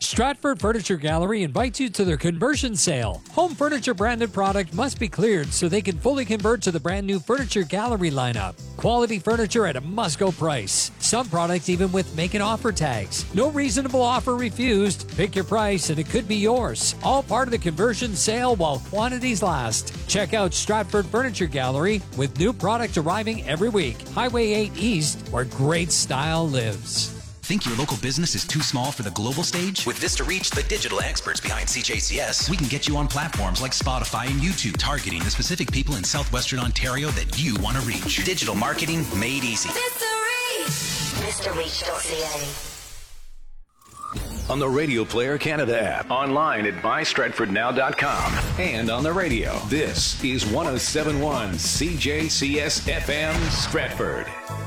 Stratford Furniture Gallery invites you to their conversion sale. Home furniture branded product must be cleared so they can fully convert to the brand new Furniture Gallery lineup. Quality furniture at a must-go price. Some products even with make an offer tags. No reasonable offer refused. Pick your price and it could be yours. All part of the conversion sale while quantities last. Check out Stratford Furniture Gallery with new products arriving every week. Highway 8 East, where great style lives. Think your local business is too small for the global stage? With Vista Reach, the digital experts behind CJCS, we can get you on platforms like Spotify and YouTube, targeting the specific people in southwestern Ontario that you want to reach. Digital marketing made easy. Vista Reach! VistaReach.ca. On the Radio Player Canada app, online at mystratfordnow.com, and on the radio. This is 107.1 CJCS FM Stratford.